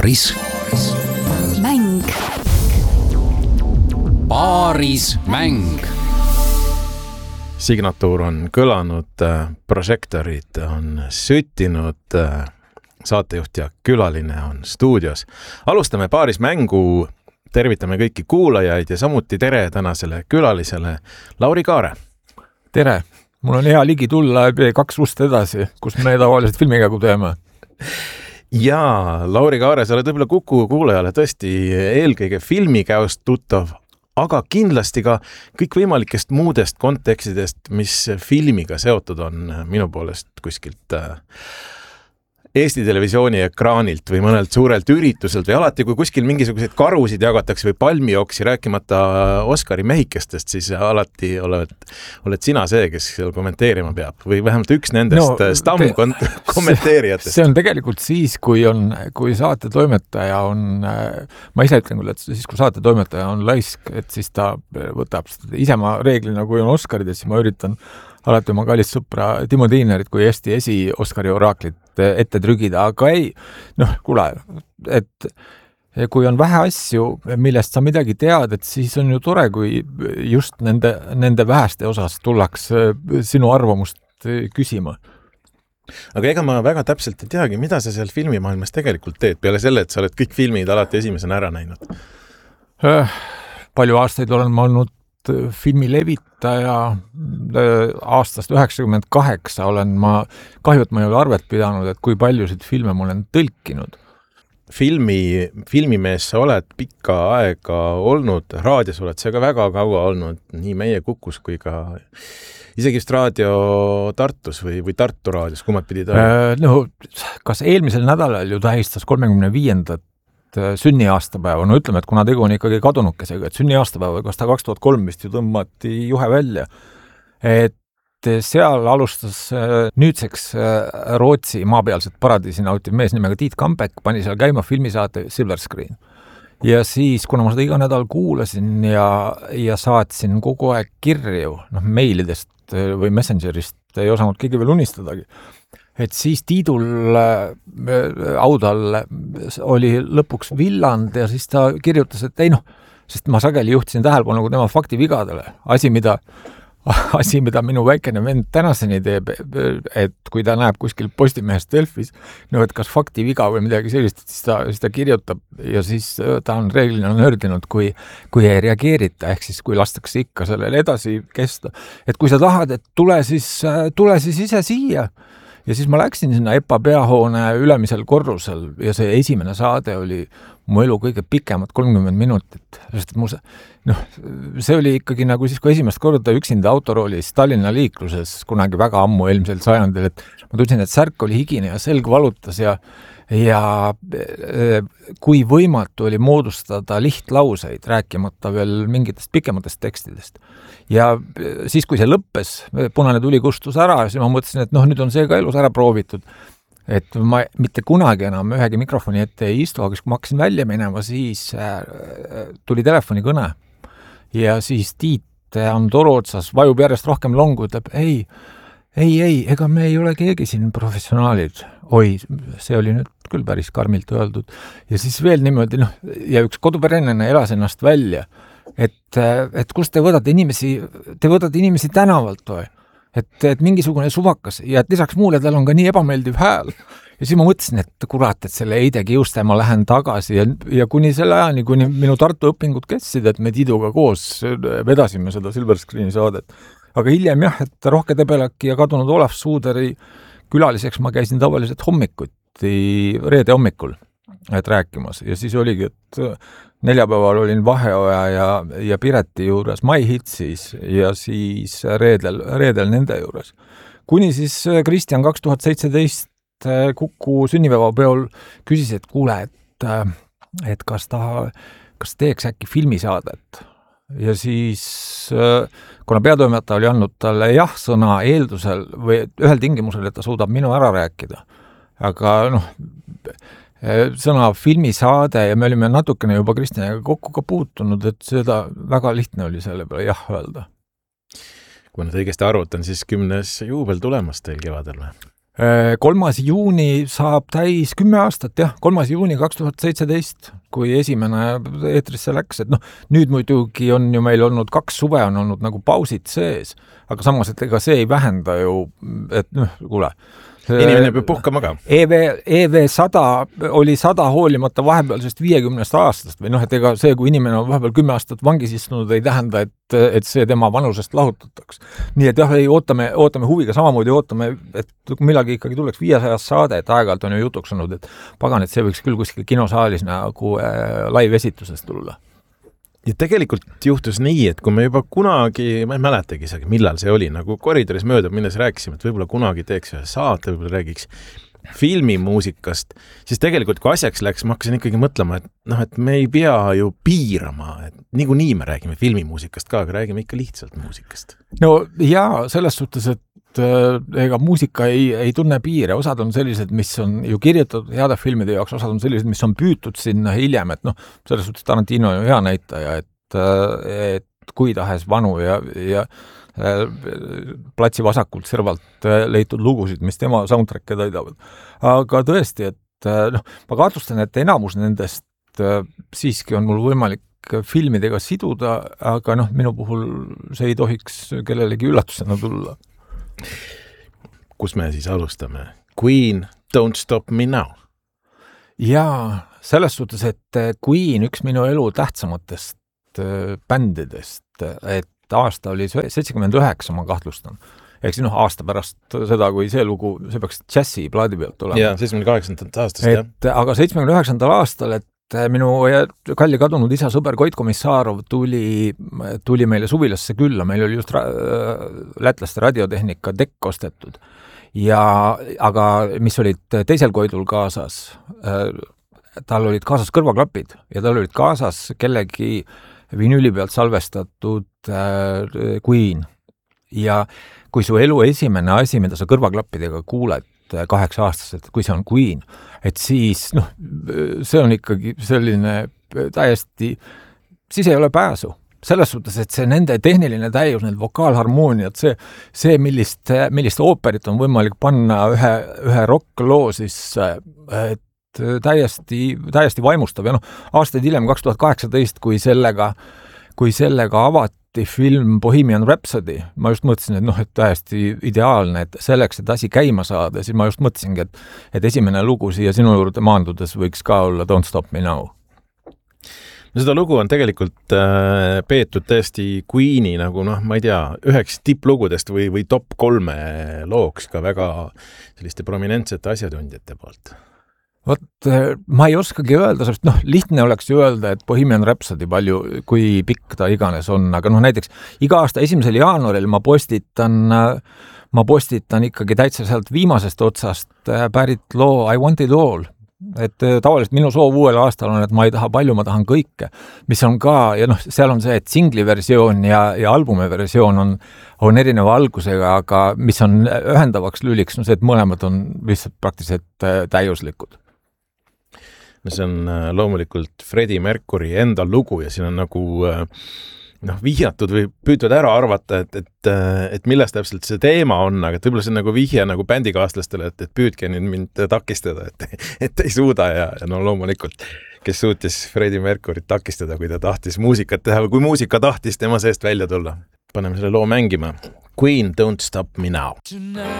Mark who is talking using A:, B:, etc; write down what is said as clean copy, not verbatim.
A: Paaris
B: mäng.
A: Paaris mäng.
C: Signatuur on kõlanud, prožektorid on süttinud, saatejuht ja külaline on stuudios. Alustame Paaris mängu, tervitame kõiki kuulajaid ja samuti tere tänasele külalisele Lauri Kaare.
D: Tere, mul on hea ligi tulla 2 ust edasi, kus me tavaliselt filmikägu teeme.
C: Jaa, Lauri Kaare, sa oled võib-olla Kuku kuulajale tõesti eelkõige filmikäost tuttav, aga kindlasti ka kõikvõimalikest muudest kontekstidest, mis filmiga seotud on minu poolest kuskilt Eesti televisiooni ekraanilt või mõnelt suurelt ürituselt või alati, kui kuskil mingisuguseid karusid jagatakse või palmijooksi, rääkimata Oscari mehikestest, siis alati oled sina see, kes seal kommenteerima peab või vähemalt üks nendest kommenteerijatest.
D: See on tegelikult siis, kui saate toimetaja on, ma ise ütlen küll, et siis kui saate toimetaja on laisk, et siis ta võtab ise ma reeglina, kui on Oscarid, siis ma üritan alati oma kallist sõpra Timo Tiinerit kui Eesti Oscari oraaklit ette trügida, aga ei, kuule, et kui on vähe asju, millest sa midagi tead, et siis on ju tore, kui just nende väheste osas tullaks sinu arvamust küsima.
C: Aga ega ma väga täpselt ei teagi, mida sa seal filmimaailmas tegelikult teed, peale selle, et sa oled kõik filmid alati esimesena ära näinud?
D: Palju aastaid olen ma olnud filmi levitaja, aastast 98 olen ma, kahju, et ma ei ole arvet pidanud, et kui paljusid filme ma olen tõlkinud.
C: Filmimees sa oled pikka aega olnud, raadios oled sa ka väga kaua olnud, nii meie Kukus kui ka isegi just raadio Tartus või Tartu raadios, kummad pidid
D: olla? Kas eelmisel nädalal ju tähistas 35. sünniaastapäeva, ütleme, et kuna tegu on ikkagi kadunukesega, et sünniaastapäeva, kas ta 2003 vist ju tõmmati juhe välja, et seal alustas nüüdseks Rootsi maapealset paradiisi nautiv mees nimega Tiit Kambek, pani seal käima filmisaate Silver Screen. Ja siis, kuna ma seda iga nädal kuulasin ja saatsin kogu aeg kirju, meilidest või Messengerist ei osanud keegi veel unistadagi, et siis Tiidul audal oli lõpuks Villand ja siis ta kirjutas, et sest ma sageli juhtisin tähelepanu tema faktivigadele. Asi, mida minu väikene vend tänaseni teeb, et kui ta näeb kuskil Postimehest Delfis, et kas faktiviga või midagi sellist, siis ta kirjutab ja siis ta on reeglina nördinud, kui ei reageerita, ehk siis kui lastakse ikka sellele edasi kesta. Et kui sa tahad, et tule siis ise siia. Ja siis ma läksin sinna EPA peahoone ülemisel korrusel ja see esimene saade oli mu elu kõige pikemat 30 minutit. Sest see oli ikkagi nagu siis, kui esimest korda üksinda autoroolis Tallinna liikluses kunagi väga ammu eelmisel sajandil, et ma tundsin, et särk oli higine ja selg valutas ja kui võimatu oli moodustada lihtlauseid, rääkimata veel mingitest pikematest tekstidest. Ja siis, kui see lõppes, punane tuli kustus ära ja siis ma mõtlesin, et nüüd on see ka elus ära proovitud. Et ma mitte kunagi enam ühegi mikrofoni ette ei istu, aga kui ma hakkasin välja minema, siis tuli telefoni kõne. Ja siis Tiit on toru otsas, vajub järjest rohkem longu, ütleb, ei, ega me ei ole keegi siin professionaalid. Oi, see oli nüüd küll päris karmilt öeldud. Ja siis veel niimoodi, ja üks koduperennene elas ennast välja, et kus te võtate inimesi tänavalt või? Et mingisugune suvakas ja et lisaks muule tal on ka nii ebameeldiv hääl. Ja siis ma mõtlesin, et kurat, et selle Eide Kiuste ma lähen tagasi ja kuni selle ajani, kuni minu Tartu õpingud kestsid, et me Tiiduga koos vedasime seda Silver Screeni saadet. Aga hiljem jah, et Rohke Tebelaki ja kadunud Olaf Suuderi külaliseks ma käisin tavaliselt hommikuti, reede hommikul, et rääkimas. Ja siis oligi, et neljapäeval olin Vaheoja ja Pireti juures My Hitsis ja siis reedel nende juures. Kuni siis Kristjan 2017 Kuku sünnipäevapeol küsis, et kuule, et kas teeks äkki filmisaadet. Ja siis, kuna peatoimetaja oli andnud talle jah-sõna eeldusel või ühel tingimusel, et ta suudab minu ära rääkida. Aga sõna filmisaade ja me olime natukene juba Kristjaniga kokku ka puutunud, et seda väga lihtne oli selle peale jah öelda.
C: Kui nüüd õigesti arvutan, siis 10. juubel tulemas teil kevadel või?
D: 3. juuni saab täis 10 aastat, jah, 3. juuni 2017, kui esimene eetrisse läks, et nüüd muidugi on ju meil olnud 2 suve on olnud nagu pausid sees, aga samas, et ega see ei vähenda ju, et kuule,
C: inimene peab puhkama ka.
D: EV100 oli 100 hoolimata vahepealsest 50 aastast või et ega see, kui inimene on vahepeal 10 aastat vangis istunud, ei tähenda, et see tema vanusest lahutatakse. Nii et jah, ootame huviga, samamoodi ootame, et millalgi ikkagi tuleks 500 saade, et aeg-ajalt on ju jutuks olnud, et pagan, et see võiks küll kuskil kinosaalis nagu live-esituses tulla.
C: Ja tegelikult juhtus nii, et kui me juba kunagi, ma ei mäletagi isegi, millal see oli, nagu koridoris mööda minnes rääkisime, et võib-olla kunagi teeks ühe saate, võib-olla räägiks filmimuusikast, siis tegelikult kui asjaks läks, ma hakkasin ikkagi mõtlema, et me ei pea ju piirama, et niikuinii me räägime filmimuusikast ka, aga räägime ikka lihtsalt muusikast.
D: No jaa, selles suhtes, et ega muusika ei tunne piire, osad on sellised, mis on ju kirjutatud heade filmide jaoks, osad on sellised, mis on püütud sinna hiljem, et selles suhtes Tarantino on hea näitaja, et kui tahes vanu ja platsi vasakult servalt leitud lugusid, mis tema soundtrack'e täidavad. Aga tõesti, et ma kahtlustan, et enamus nendest siiski on mul võimalik filmidega siduda, aga minu puhul see ei tohiks kellelegi üllatusena tulla.
C: Kus me siis alustame? Queen, Don't Stop Me Now.
D: Jaa, selles suhtes, et Queen üks minu elu tähtsamatest bändidest, et aasta oli 79, ma kahtlustan. Ehk siis aasta pärast seda, kui see lugu, see peaks Jazzy plaadi pealt olema.
C: Jaa, 78. aastast, jah.
D: Aga 79. aastal, et minu kalli kadunud isa sõber Koit Komissarov tuli meile suvilasse külla, meil oli just lätlaste radiotehnika dekk ostetud. Aga mis olid teisel Koidul kaasas, tal olid kaasas kõrvaklapid ja tal olid kaasas kellegi vinüüli pealt salvestatud Queen. Ja kui su elu esimene asi, mida sa kõrvaklappidega kuuled 8-aastaselt, kui see on Queen, et siis see on ikkagi selline täiesti, siis ei ole pääsu. Selles suhtes, et see nende tehniline täius, need vokaalharmooniad, see millist ooperit on võimalik panna ühe rockloo siis, et täiesti vaimustav. Ja aastaid hiljem 2018, kui sellega avati film Bohemian Rhapsody, ma just mõtlesin, et täiesti ideaalne, et selleks, et asi käima saada, siis ma just mõtlesingi, et esimene lugu siia sinu juurde maandudes võiks ka olla Don't Stop Me Now.
C: No seda lugu on tegelikult peetud tõesti Queeni nagu, ma ei tea, üheks tipplugudest või top 3 looks ka väga selliste prominentsete asjatundjate poolt.
D: Vot, ma ei oskagi öelda, sest lihtne oleks ju öelda, et Bohemian Rhapsody kui pikk ta iganes on, aga näiteks iga aasta 1. jaanuaril ma postitan ikkagi täitsa sealt viimasest otsast pärit loo I Want It All. Et tavaliselt minu soov uuel aastal on, et ma ei taha palju, ma tahan kõike, mis on ka, ja seal on see, et singli versioon ja albumi versioon on erineva algusega, aga mis on ühendavaks lüliks, see, et mõlemad on lihtsalt praktiliselt täiuslikud.
C: No see on loomulikult Freddie Mercury enda lugu ja siin on nagu vihjatud või püütud ära arvata, et millest täpselt see teema on, aga võib-olla see on nagu vihje nagu bändikaaslastele, et püüdke nüüd mind takistada, et ei suuda ja loomulikult, kes suutis Freddie Mercuryt takistada, kui ta tahtis muusikat teha või kui muusika tahtis tema seest välja tulla. Paneme selle loo mängima. Queen, Don't Stop Me Now.